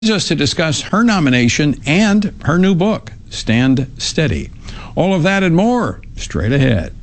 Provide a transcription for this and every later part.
us to discuss her nomination and her new book, Stand Steady. All of that and more straight ahead.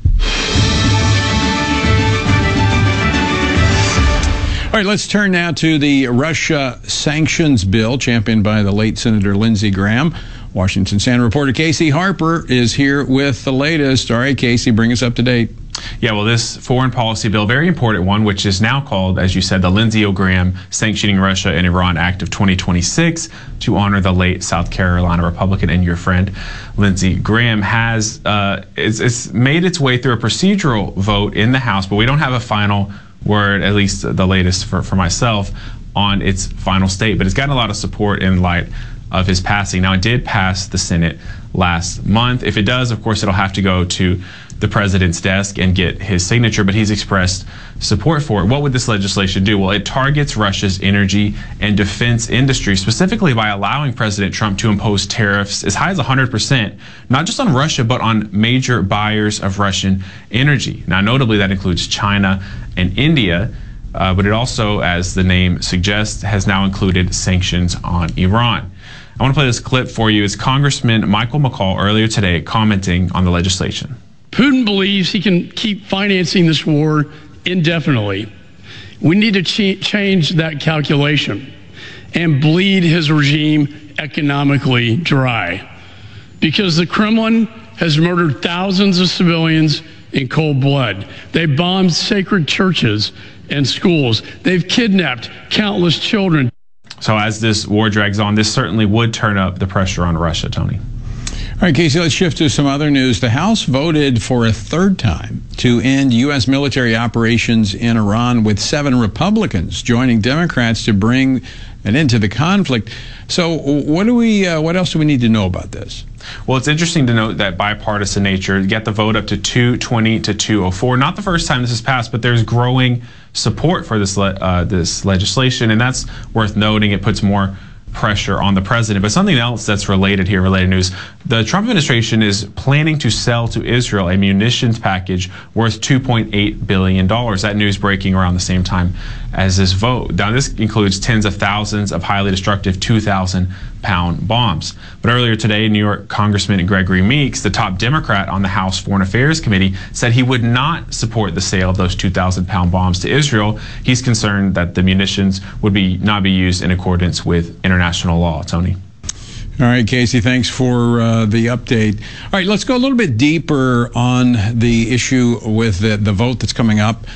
All right, let's turn now to the Russia sanctions bill championed by the late Senator Lindsey Graham. Washington Sun reporter Casey Harper is here with the latest. All right, Casey, bring us up to date. Yeah, well, this foreign policy bill, very important one, which is now called, as you said, the Lindsey Graham Sanctioning Russia and Iran Act of 2026 to honor the late South Carolina Republican and your friend Lindsey Graham has it's made its way through a procedural vote in the House, but we don't have a final word, at least the latest for myself, on its final state. But it's gotten a lot of support in light of his passing. Now, it did pass the Senate last month. If it does, of course, it'll have to go to the president's desk and get his signature, but he's expressed support for it. What would this legislation do? Well, it targets Russia's energy and defense industry, specifically by allowing President Trump to impose tariffs as high as 100%, not just on Russia, but on major buyers of Russian energy. Now, notably, that includes China and India, but it also, as the name suggests, has now included sanctions on Iran. I want to play this clip for you. It's Congressman Michael McCaul earlier today commenting on the legislation. Putin believes he can keep financing this war indefinitely. We need to change that calculation and bleed his regime economically dry, because the Kremlin has murdered thousands of civilians in cold blood. They bombed sacred churches and schools. They've kidnapped countless children. So as this war drags on, this certainly would turn up the pressure on Russia, Tony. All right, Casey, let's shift to some other news. The House voted for a third time to end U.S. military operations in Iran, with 7 Republicans joining Democrats to bring an end to the conflict. So what else do we need to know about this? Well, it's interesting to note that bipartisan nature, get the vote up to 220 to 204. Not the first time this has passed, but there's growing support for this legislation, and that's worth noting. It puts more pressure on the president. But something else that's related news, the Trump administration is planning to sell to Israel a munitions package worth $2.8 billion. That news breaking around the same time as this vote. Now, this includes tens of thousands of highly destructive 2,000-pound bombs. But earlier today, New York Congressman Gregory Meeks, the top Democrat on the House Foreign Affairs Committee, said he would not support the sale of those 2,000-pound bombs to Israel. He's concerned that the munitions would not be used in accordance with international law. Tony. All right, Casey, thanks for the update. All right, let's go a little bit deeper on the issue with the vote that's coming up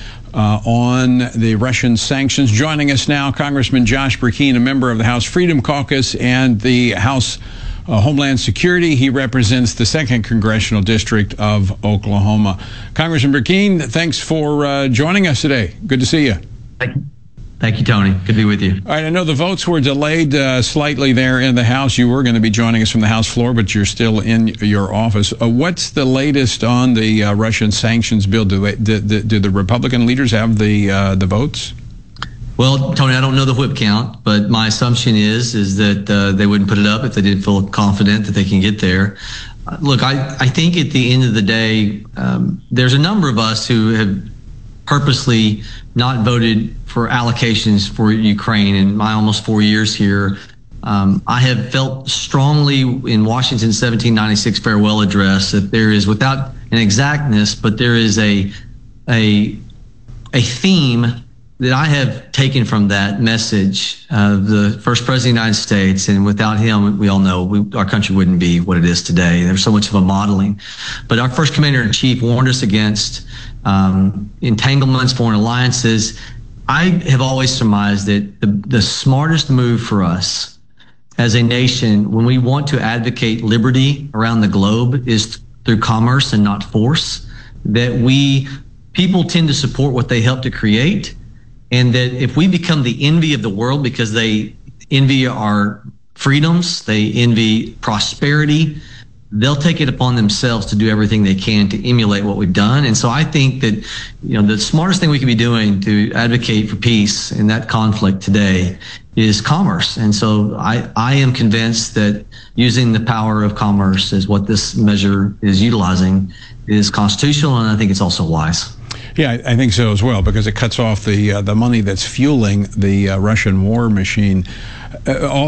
on the Russian sanctions. Joining us now, Congressman Josh Brecheen, a member of the House Freedom Caucus and the House Homeland Security. He represents the 2nd Congressional District of Oklahoma. Congressman Brecheen, thanks for joining us today. Good to see you. Thank you, Tony. Good to be with you. All right, I know the votes were delayed slightly there in the House. You were going to be joining us from the House floor, but you're still in your office. What's the latest on the Russian sanctions bill? Do the Republican leaders have the votes? Well, Tony, I don't know the whip count, but my assumption is that they wouldn't put it up if they didn't feel confident that they can get there. Look, I think at the end of the day, there's a number of us who have purposely not voted for allocations for Ukraine in my almost 4 years here. I have felt strongly in Washington's 1796 farewell address that there is, without an exactness, but there is a theme that I have taken from that message of the first president of the United States, and without him, we all know our country wouldn't be what it is today. There's so much of a modeling. But our first commander-in-chief warned us against entanglements, foreign alliances. I have always surmised that the smartest move for us as a nation, when we want to advocate liberty around the globe, is through commerce and not force. That people tend to support what they help to create, and that if we become the envy of the world because they envy our freedoms, they envy prosperity, they'll take it upon themselves to do everything they can to emulate what we've done. And so I think that, the smartest thing we could be doing to advocate for peace in that conflict today is commerce. And so I am convinced that using the power of commerce is what this measure is utilizing is constitutional, and I think it's also wise. Yeah, I think so as well, because it cuts off the money that's fueling the Russian war machine. all